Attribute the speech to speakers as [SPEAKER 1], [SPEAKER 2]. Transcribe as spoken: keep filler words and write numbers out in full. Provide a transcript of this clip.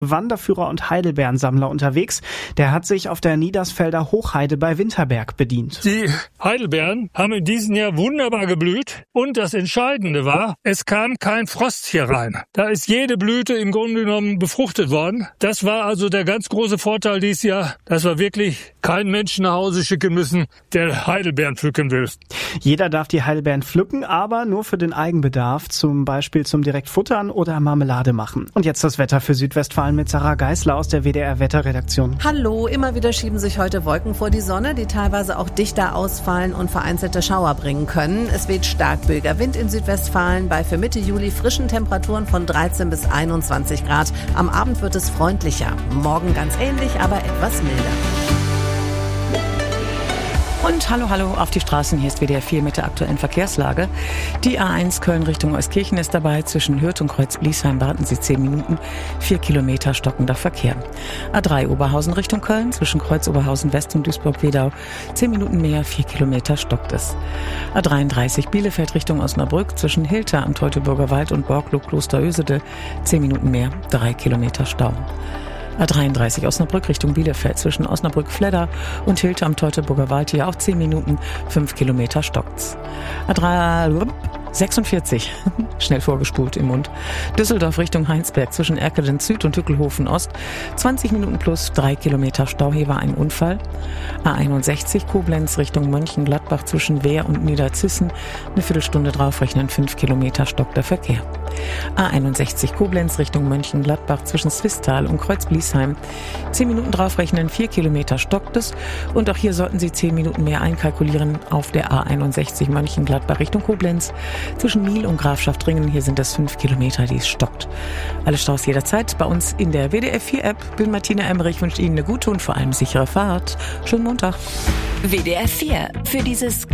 [SPEAKER 1] Wanderführer und Heidelbeerensammler unterwegs. Der hat sich auf der Niedersfelder Hochheide bei Winterberg bedient.
[SPEAKER 2] Die Heidelbeeren haben in diesem Jahr wunderbar geblüht und das Entscheidende war, es kam kein Frost hier rein. Da ist jede Blüte im Grunde genommen befruchtet worden. Das war also der ganz große Vorteil dieses Jahr, dass wir wirklich keinen Menschen nach Hause schicken müssen, der Heidelbeeren pflücken will.
[SPEAKER 1] Jeder darf die Heidelbeeren pflücken, aber nur für den Eigenbedarf, zum Beispiel zum Direktfuttern oder Marmelade machen. Und jetzt das Wetter für Südwestfalen mit Sarah Geisler aus der W D R-Wetterredaktion.
[SPEAKER 3] Hallo, immer wieder schieben sich heute Wolken vor die Sonne, die teilweise auch dichter ausfallen und vereinzelte Schauer bringen können. Es weht stark böiger Wind in Südwestfalen bei für Mitte Juli frischen Temperaturen von dreizehn bis einundzwanzig Grad. Am Abend wird es freundlicher. Morgen ganz ähnlich, aber etwas milder.
[SPEAKER 4] Und hallo, hallo auf die Straßen. Hier ist W D R vier mit der aktuellen Verkehrslage. Die A eins Köln Richtung Euskirchen ist dabei. Zwischen Hürth und Kreuz-Bliesheim warten Sie zehn Minuten. Vier Kilometer stockender Verkehr. A drei Oberhausen Richtung Köln. Zwischen Kreuz Oberhausen West und Duisburg-Wedau. Zehn Minuten mehr. Vier Kilometer stockt es. A dreiunddreißig Bielefeld Richtung Osnabrück. Zwischen Hilter am Teutoburger Wald und Borglo-Klosterösede. Zehn Minuten mehr. Drei Kilometer Stau. A dreiunddreißig Osnabrück Richtung Bielefeld zwischen Osnabrück-Fledder und Hilter am Teutoburger Wald hier auch zehn Minuten, fünf Kilometer stockt's. A drei sechsundvierzig, schnell vorgespult im Mund. Düsseldorf Richtung Heinsberg zwischen Erkelen Süd und Hückelhofen Ost, zwanzig Minuten plus drei Kilometer Stau, hier war ein Unfall. A einundsechzig Koblenz Richtung Mönchengladbach zwischen Wehr und Niederzissen, eine Viertelstunde draufrechnen, fünf Kilometer stockter Verkehr. A einundsechzig Koblenz Richtung Mönchengladbach zwischen Swisttal und Kreuz-Bliesheim, zehn Minuten draufrechnen, vier Kilometer stockt es und auch hier sollten Sie zehn Minuten mehr einkalkulieren auf der A einundsechzig Mönchengladbach Richtung Koblenz. Zwischen Miel und Grafschaft-Ringen, hier sind es fünf Kilometer, die es stockt. Alle Staus jederzeit bei uns in der W D R vier App. Bin Martina Emmerich, wünscht Ihnen eine gute und vor allem sichere Fahrt. Schönen Montag.
[SPEAKER 5] W D R vier für dieses